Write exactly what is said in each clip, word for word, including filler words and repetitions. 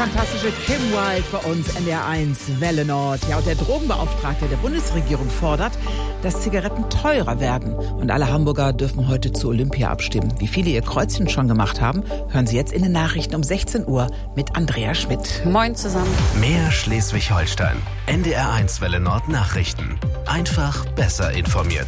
fantastische Kim Wilde bei uns N D R eins Welle Nord. Ja, und der Drogenbeauftragte der Bundesregierung fordert, dass Zigaretten teurer werden. Und alle Hamburger dürfen heute zu Olympia abstimmen. Wie viele ihr Kreuzchen schon gemacht haben, hören Sie jetzt in den Nachrichten um sechzehn Uhr mit Andrea Schmidt. Moin zusammen. Mehr Schleswig-Holstein. N D R eins Welle Nord Nachrichten. Einfach besser informiert.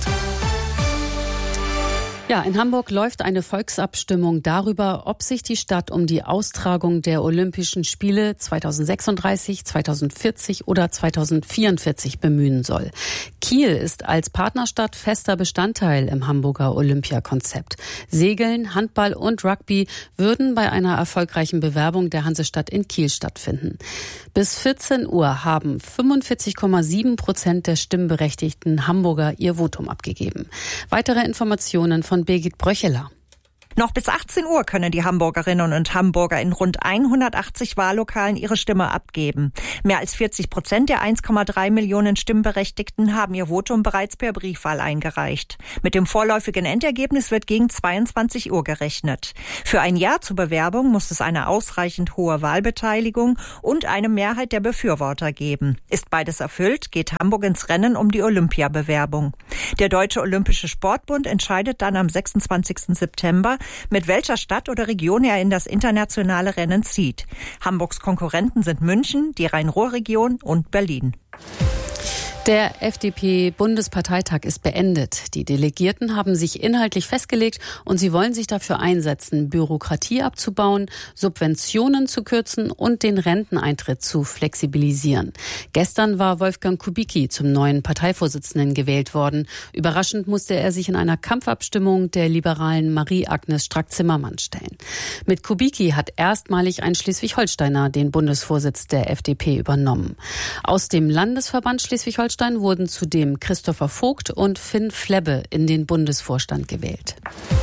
Ja, in Hamburg läuft eine Volksabstimmung darüber, ob sich die Stadt um die Austragung der Olympischen Spiele zweitausendsechsunddreißig, zweitausendvierzig oder zweitausendvierundvierzig bemühen soll. Kiel ist als Partnerstadt fester Bestandteil im Hamburger Olympiakonzept. Segeln, Handball und Rugby würden bei einer erfolgreichen Bewerbung der Hansestadt in Kiel stattfinden. Bis vierzehn Uhr haben fünfundvierzig Komma sieben Prozent der stimmberechtigten Hamburger ihr Votum abgegeben. Weitere Informationen von Birgit Bröcheler. Noch bis achtzehn Uhr können die Hamburgerinnen und Hamburger in rund hundertachtzig Wahllokalen ihre Stimme abgeben. Mehr als vierzig Prozent der eins Komma drei Millionen Stimmberechtigten haben ihr Votum bereits per Briefwahl eingereicht. Mit dem vorläufigen Endergebnis wird gegen zweiundzwanzig Uhr gerechnet. Für ein Ja zur Bewerbung muss es eine ausreichend hohe Wahlbeteiligung und eine Mehrheit der Befürworter geben. Ist beides erfüllt, geht Hamburg ins Rennen um die Olympiabewerbung. Der Deutsche Olympische Sportbund entscheidet dann am sechsundzwanzigsten September, mit welcher Stadt oder Region er in das internationale Rennen zieht. Hamburgs Konkurrenten sind München, die Rhein-Ruhr-Region und Berlin. Der F D P-Bundesparteitag ist beendet. Die Delegierten haben sich inhaltlich festgelegt und sie wollen sich dafür einsetzen, Bürokratie abzubauen, Subventionen zu kürzen und den Renteneintritt zu flexibilisieren. Gestern war Wolfgang Kubicki zum neuen Parteivorsitzenden gewählt worden. Überraschend musste er sich in einer Kampfabstimmung der liberalen Marie-Agnes Strack-Zimmermann stellen. Mit Kubicki hat erstmalig ein Schleswig-Holsteiner den Bundesvorsitz der F D P übernommen. Aus dem Landesverband Schleswig-Holstein wurden zudem Christopher Vogt und Finn Flebbe in den Bundesvorstand gewählt.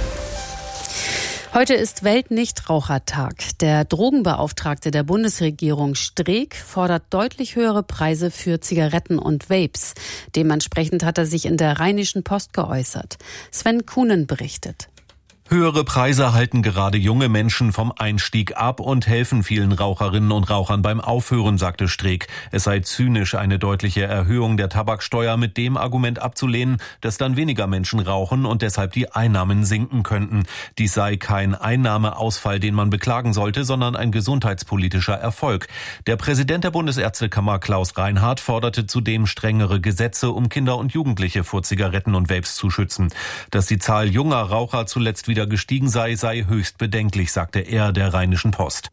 Heute ist Weltnichtrauchertag. Der Drogenbeauftragte der Bundesregierung Streeck fordert deutlich höhere Preise für Zigaretten und Vapes. Dementsprechend hat er sich in der Rheinischen Post geäußert. Sven Kuhnen berichtet. Höhere Preise halten gerade junge Menschen vom Einstieg ab und helfen vielen Raucherinnen und Rauchern beim Aufhören, sagte Streeck. Es sei zynisch, eine deutliche Erhöhung der Tabaksteuer mit dem Argument abzulehnen, dass dann weniger Menschen rauchen und deshalb die Einnahmen sinken könnten. Dies sei kein Einnahmeausfall, den man beklagen sollte, sondern ein gesundheitspolitischer Erfolg. Der Präsident der Bundesärztekammer Klaus Reinhardt forderte zudem strengere Gesetze, um Kinder und Jugendliche vor Zigaretten und Vapes zu schützen. Dass die Zahl junger Raucher zuletzt wieder gestiegen sei, sei höchst bedenklich, sagte er der Rheinischen Post.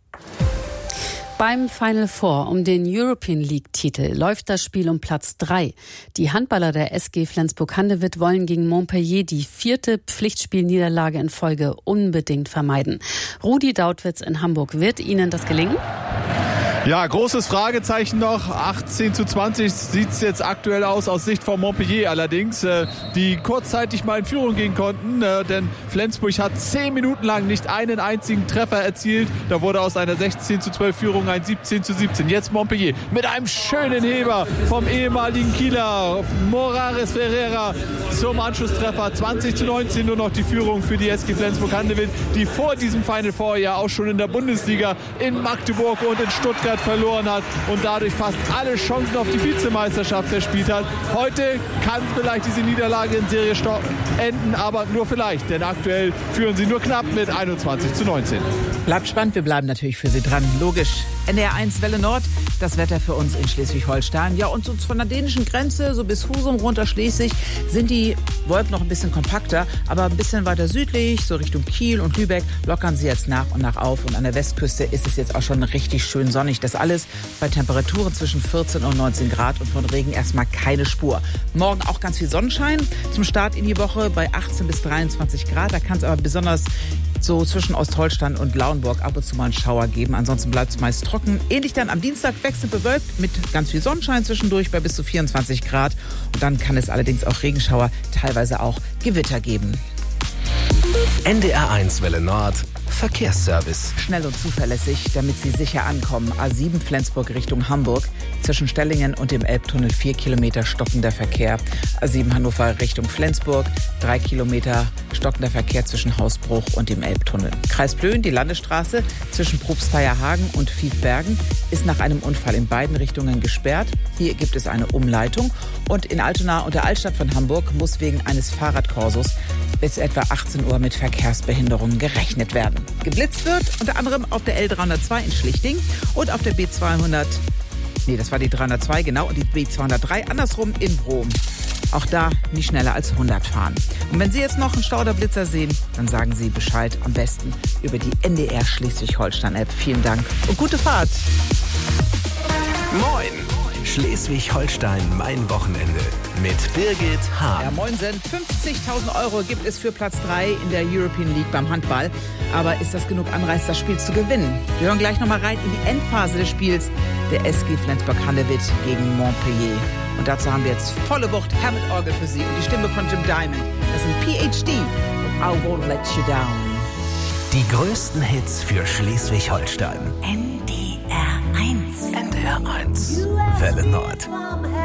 Beim Final Four um den European League-Titel läuft das Spiel um Platz drei. Die Handballer der S G Flensburg-Handewitt wollen gegen Montpellier die vierte Pflichtspielniederlage in Folge unbedingt vermeiden. Rudi Dautwitz in Hamburg, wird Ihnen das gelingen? Ja, großes Fragezeichen noch. achtzehn zu zwanzig sieht es jetzt aktuell aus, aus Sicht von Montpellier allerdings, äh, die kurzzeitig mal in Führung gehen konnten, äh, denn Flensburg hat zehn Minuten lang nicht einen einzigen Treffer erzielt. Da wurde aus einer sechzehn zu zwölf Führung ein siebzehn zu siebzehn. Jetzt Montpellier mit einem schönen Heber vom ehemaligen Kieler Morares Ferreira zum Anschlusstreffer. zwanzig zu neunzehn nur noch die Führung für die S G Flensburg-Handewitt, die vor diesem Final Four ja auch schon in der Bundesliga in Magdeburg und in Stuttgart verloren hat und dadurch fast alle Chancen auf die Vizemeisterschaft verspielt hat. Heute kann vielleicht diese Niederlage in Serie enden, aber nur vielleicht, denn aktuell führen sie nur knapp mit einundzwanzig zu neunzehn. Bleibt spannend, wir bleiben natürlich für Sie dran. Logisch. N D R eins Welle Nord, das Wetter für uns in Schleswig-Holstein. Ja, und so von der dänischen Grenze, so bis Husum runter Schleswig, sind die Wolken noch ein bisschen kompakter, aber ein bisschen weiter südlich, so Richtung Kiel und Lübeck, lockern sie jetzt nach und nach auf. Und an der Westküste ist es jetzt auch schon richtig schön sonnig. Das alles bei Temperaturen zwischen vierzehn und neunzehn Grad und von Regen erstmal keine Spur. Morgen auch ganz viel Sonnenschein zum Start in die Woche bei achtzehn bis dreiundzwanzig Grad. Da kann es aber besonders so zwischen Ostholstein und Lauenburg ab und zu mal einen Schauer geben. Ansonsten bleibt es meist trocken. Ähnlich dann am Dienstag wechselnd bewölkt mit ganz viel Sonnenschein zwischendurch bei bis zu vierundzwanzig Grad. Und dann kann es allerdings auch Regenschauer, teilweise auch Gewitter geben. N D R eins Welle Nord Verkehrsservice. Schnell und zuverlässig, damit Sie sicher ankommen. A sieben Flensburg Richtung Hamburg. Zwischen Stellingen und dem Elbtunnel vier Kilometer stockender Verkehr. A sieben Hannover Richtung Flensburg. Drei Kilometer stockender Verkehr zwischen Hausbruch und dem Elbtunnel. Kreis Plön, die Landesstraße zwischen Probstheierhagen und Fiefbergen ist nach einem Unfall in beiden Richtungen gesperrt. Hier gibt es eine Umleitung. Und in Altona und der Altstadt von Hamburg muss wegen eines Fahrradkorsos bis etwa achtzehn Uhr mit Verkehrsbehinderungen gerechnet werden. Geblitzt wird unter anderem auf der L dreihundertzwei in Schlichting und auf der B zweihundert, nee, das war die dreihundertzwei, genau, und die B zweihundertdrei andersrum in Brom. Auch da nicht schneller als hundert fahren. Und wenn Sie jetzt noch einen Stau oder Blitzer sehen, dann sagen Sie Bescheid, am besten über die N D R Schleswig-Holstein-App. Vielen Dank und gute Fahrt. Moin! Schleswig-Holstein, mein Wochenende mit Birgit Hahn. Ja, moinsen, fünfzigtausend Euro gibt es für Platz drei in der European League beim Handball. Aber ist das genug Anreiz, das Spiel zu gewinnen? Wir hören gleich nochmal rein in die Endphase des Spiels. Der S G Flensburg-Handewitt gegen Montpellier. Und dazu haben wir jetzt volle Wucht Hammond-Orgel für Sie und die Stimme von Jim Diamond. Das sind P H D und I Won't Let You Down. Die größten Hits für Schleswig-Holstein. N D R eins. N D R eins. Welle Nord.